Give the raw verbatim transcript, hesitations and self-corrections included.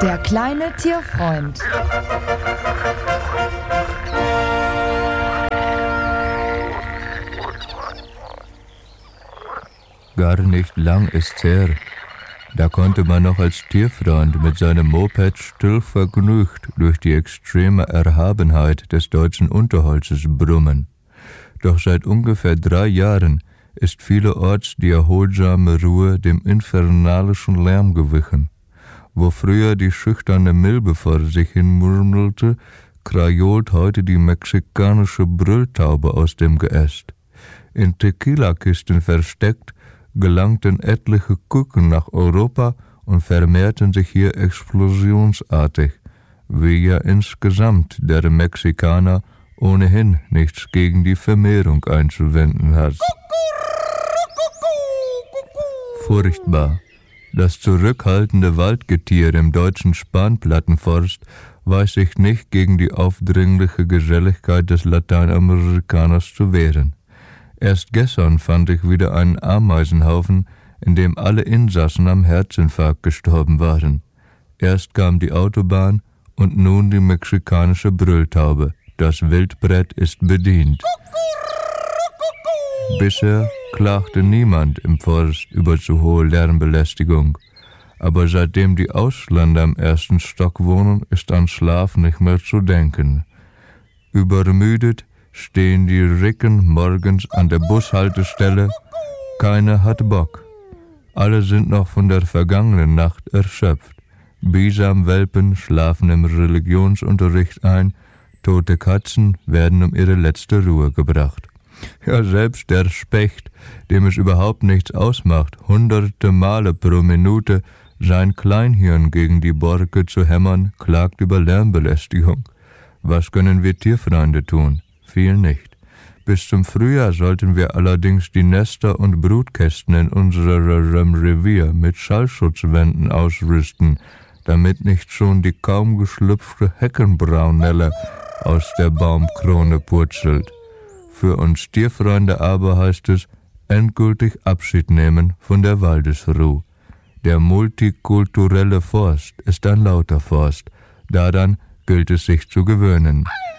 Der kleine Tierfreund. Gar nicht lang ist's her. Da konnte man noch als Tierfreund mit seinem Moped still vergnügt durch die extreme Erhabenheit des deutschen Unterholzes brummen. Doch seit ungefähr drei Jahren ist vielerorts die erholsame Ruhe dem infernalischen Lärm gewichen. Wo früher die schüchterne Milbe vor sich hin murmelte, krajolt heute die mexikanische Brülltaube aus dem Geäst. In Tequila-Kisten versteckt, gelangten etliche Küken nach Europa und vermehrten sich hier explosionsartig, wie ja insgesamt der Mexikaner ohnehin nichts gegen die Vermehrung einzuwenden hat. Furchtbar. Das zurückhaltende Waldgetier im deutschen Spanplattenforst weiß sich nicht gegen die aufdringliche Geselligkeit des Lateinamerikaners zu wehren. Erst gestern fand ich wieder einen Ameisenhaufen, in dem alle Insassen am Herzinfarkt gestorben waren. Erst kam die Autobahn und nun die mexikanische Brülltaube. Das Wildbrett ist bedient. Bisher klagte niemand im Forst über zu hohe Lärmbelästigung. Aber seitdem die Ausländer im ersten Stock wohnen, ist an Schlaf nicht mehr zu denken. Übermüdet stehen die Ricken morgens an der Bushaltestelle. Keiner hat Bock. Alle sind noch von der vergangenen Nacht erschöpft. Bisamwelpen schlafen im Religionsunterricht ein. Tote Katzen werden um ihre letzte Ruhe gebracht. Ja, selbst der Specht, dem es überhaupt nichts ausmacht, hunderte Male pro Minute sein Kleinhirn gegen die Borke zu hämmern, klagt über Lärmbelästigung. Was können wir Tierfreunde tun? Viel nicht. Bis zum Frühjahr sollten wir allerdings die Nester und Brutkästen in unserem Revier mit Schallschutzwänden ausrüsten, damit nicht schon die kaum geschlüpfte Heckenbraunelle aus der Baumkrone purzelt. Für uns Tierfreunde aber heißt es, endgültig Abschied nehmen von der Waldesruhe. Der multikulturelle Forst ist ein lauter Forst. Daran gilt es sich zu gewöhnen.